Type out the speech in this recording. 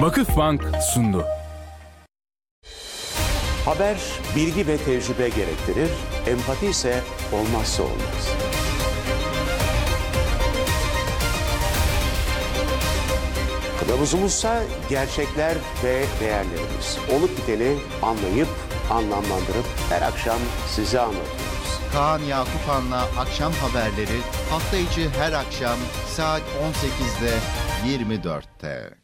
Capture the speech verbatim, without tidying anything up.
Vakıfbank sundu. Haber bilgi ve tecrübe gerektirir, empati ise olmazsa olmaz. Kılavuzumuzsa gerçekler ve değerlerimiz. Olup biteni anlayıp, anlamlandırıp her akşam size anlatıyoruz. Kaan Yakupan'la akşam haberleri hafta içi her akşam saat on sekizde yirmi dörtte.